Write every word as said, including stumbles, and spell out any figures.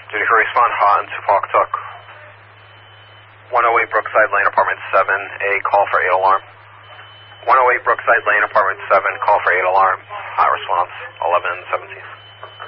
Duty for respond hot and Tupactuck. one oh eight Brookside Lane, apartment seven, a call for eight alarm. one oh eight Brookside Lane, apartment seven, call for eight alarm. Hot response, eleven seventeen.